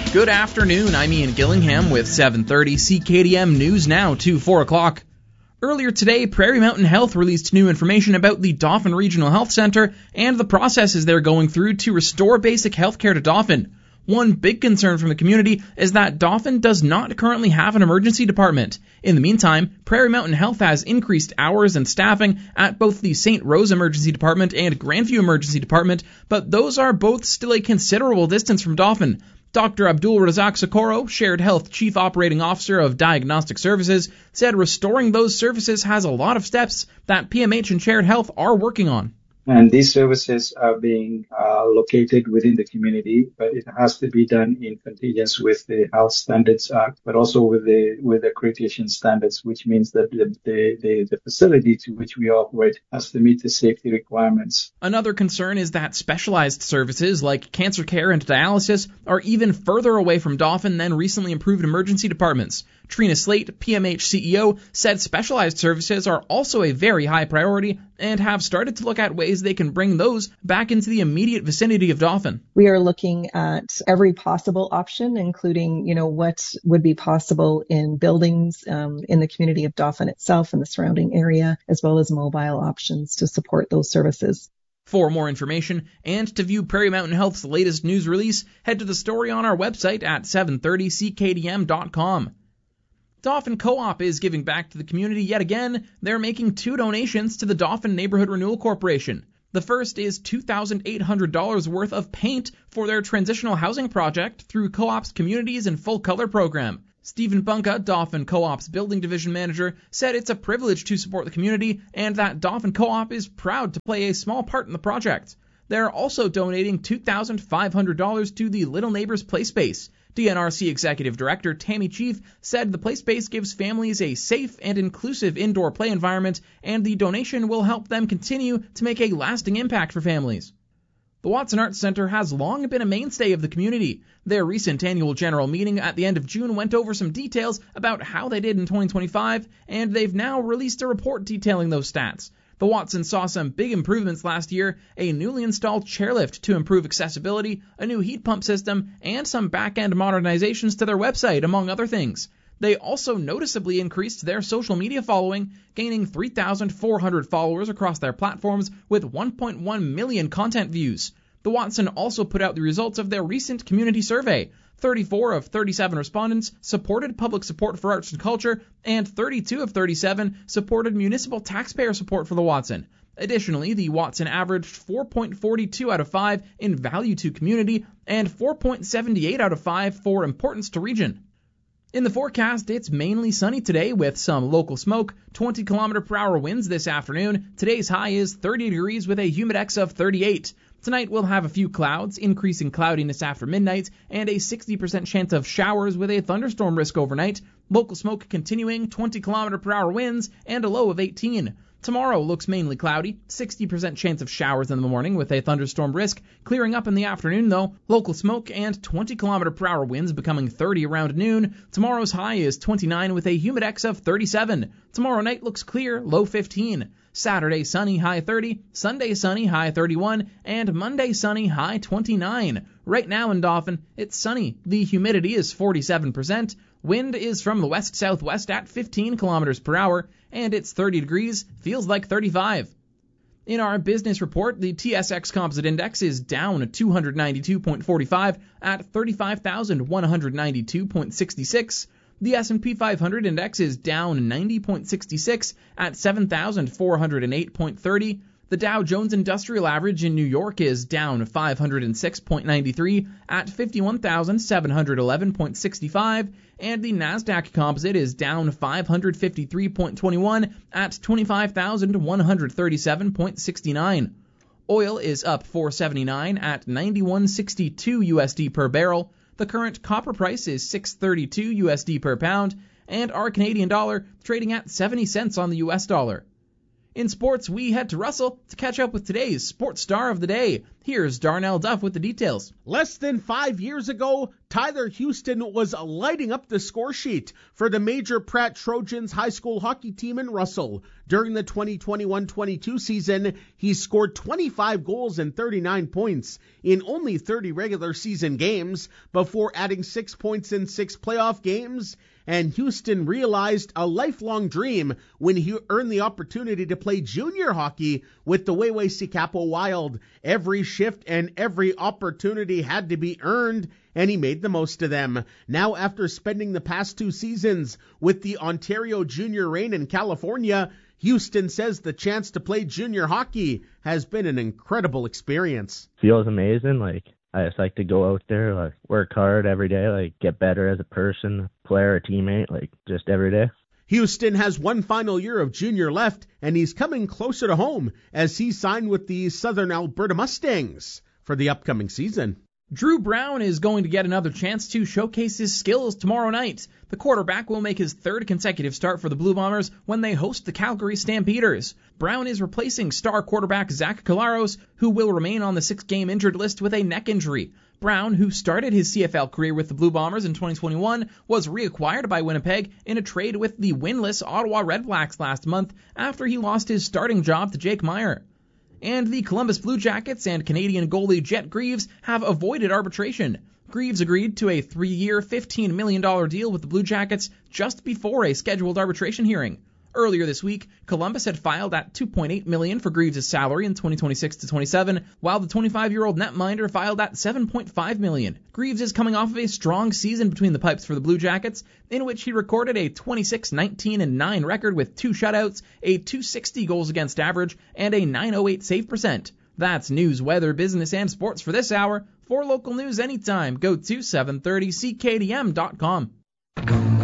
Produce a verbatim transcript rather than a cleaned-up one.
Good afternoon, I'm Ian Gillingham with seven thirty C K D M News Now to four o'clock. Earlier today, Prairie Mountain Health released new information about the Dauphin Regional Health Centre and the processes they're going through to restore basic health care to Dauphin. One big concern from the community is that Dauphin does not currently have an emergency department. In the meantime, Prairie Mountain Health has increased hours and staffing at both the Saint Rose Emergency Department and Grandview Emergency Department, but those are both still a considerable distance from Dauphin. Doctor Abdul Razak Socorro, Shared Health Chief Operating Officer of Diagnostic Services, said restoring those services has a lot of steps that P M H and Shared Health are working on. And these services are being uh, located within the community, but it has to be done in contingence with the Health Standards Act, but also with the with the accreditation standards, which means that the, the, the, the facility to which we operate has to meet the safety requirements. Another concern is that specialized services like cancer care and dialysis are even further away from Dauphin than recently improved emergency departments. Trina Slate, P M H C E O, said specialized services are also a very high priority and have started to look at ways they can bring those back into the immediate vicinity of Dauphin. We are looking at every possible option, including, you know, what would be possible in buildings um, in the community of Dauphin itself and the surrounding area, as well as mobile options to support those services. For more information and to view Prairie Mountain Health's latest news release, head to the story on our website at seven thirty C K D M dot com. Dauphin Co-op is giving back to the community yet again. They're making two donations to the Dauphin Neighborhood Renewal Corporation. The first is two thousand eight hundred dollars worth of paint for their transitional housing project through Co-op's Communities in Full Color program. Stephen Bunka, Dauphin Co-op's Building Division Manager, said it's a privilege to support the community and that Dauphin Co-op is proud to play a small part in the project. They're also donating two thousand five hundred dollars to the Little Neighbors Play Space. D N R C Executive Director Tammy Chief said the play space gives families a safe and inclusive indoor play environment, and the donation will help them continue to make a lasting impact for families. The Watson Arts Center has long been a mainstay of the community. Their recent annual general meeting at the end of June went over some details about how they did in twenty twenty-five, and they've now released a report detailing those stats. The Watson saw some big improvements last year, a newly installed chairlift to improve accessibility, a new heat pump system, and some back-end modernizations to their website, among other things. They also noticeably increased their social media following, gaining three thousand four hundred followers across their platforms with one point one million content views. The Watson also put out the results of their recent community survey. thirty-four of thirty-seven respondents supported public support for arts and culture, and thirty-two of thirty-seven supported municipal taxpayer support for the Watson. Additionally, the Watson averaged four point four two out of five in value to community and four point seven eight out of five for importance to region. In the forecast, it's mainly sunny today with some local smoke, twenty kilometer per hour winds this afternoon. Today's high is thirty degrees with a humidex of thirty-eight. Tonight we'll have a few clouds, increasing cloudiness after midnight, and a sixty percent chance of showers with a thunderstorm risk overnight. Local smoke continuing, twenty kilometer per hour winds, and a low of eighteen. Tomorrow looks mainly cloudy, sixty percent chance of showers in the morning with a thunderstorm risk, clearing up in the afternoon though, local smoke and twenty kilometer per hour winds becoming thirty around noon. Tomorrow's high is twenty-nine with a humidex of thirty-seven. Tomorrow night looks clear, low fifteen. Saturday sunny, high thirty, Sunday sunny, high thirty-one, and Monday sunny, high twenty-nine. Right now in Dauphin, it's sunny. The humidity is forty-seven percent. Wind is from the west-southwest at fifteen kilometers per hour, and it's thirty degrees, feels like thirty-five. In our business report, the T S X Composite Index is down two hundred ninety-two point four five at thirty-five thousand one hundred ninety-two point six six. The S and P five hundred Index is down ninety point six six at seven thousand four hundred eight point three zero. The Dow Jones Industrial Average in New York is down five hundred six point nine three at fifty-one thousand seven hundred eleven point six five, and the Nasdaq Composite is down five hundred fifty-three point two one at twenty-five thousand one hundred thirty-seven point six nine. Oil is up four seventy-nine at ninety-one sixty-two U S D per barrel. The current copper price is six thirty-two U S D per pound, and our Canadian dollar trading at seventy cents on the U S dollar. In sports, we head to Russell to catch up with today's sports star of the day. Here's Darnell Duff with the details. Less than five years ago, Tyler Houston was lighting up the score sheet for the Major Pratt Trojans high school hockey team in Russell. During the twenty twenty-one twenty-two season, he scored twenty-five goals and thirty-nine points in only thirty regular season games before adding six points in six playoff games. And Houston realized a lifelong dream when he earned the opportunity to play junior hockey with the Weway-Sikapo Wild. Every shift and every opportunity had to be earned, and he made the most of them. Now, after spending the past two seasons with the Ontario Junior Reign in California, Houston says the chance to play junior hockey has been an incredible experience. Feels amazing. Like, I just like to go out there, like, work hard every day, like, get better as a person, player, a teammate, like, just every day. Houston has one final year of junior left, and he's coming closer to home as he signed with the Southern Alberta Mustangs for the upcoming season. Drew Brown is going to get another chance to showcase his skills tomorrow night. The quarterback will make his third consecutive start for the Blue Bombers when they host the Calgary Stampeders. Brown is replacing star quarterback Zach Collaros, who will remain on the six-game injured list with a neck injury. Brown, who started his C F L career with the Blue Bombers in twenty twenty-one, was reacquired by Winnipeg in a trade with the winless Ottawa Redblacks last month after he lost his starting job to Jake Meyer. And the Columbus Blue Jackets and Canadian goalie Jet Greaves have avoided arbitration. Greaves agreed to a three-year, fifteen million dollars deal with the Blue Jackets just before a scheduled arbitration hearing. Earlier this week, Columbus had filed at two point eight million dollars for Greaves' salary in twenty twenty-six to twenty-seven, while the twenty-five-year-old netminder filed at seven point five million dollars. Greaves is coming off of a strong season between the pipes for the Blue Jackets, in which he recorded a twenty-six nineteen and nine record with two shutouts, a two sixty goals against average, and a nine oh eight save percent. That's news, weather, business, and sports for this hour. For local news anytime, go to seven thirty C K D M dot com.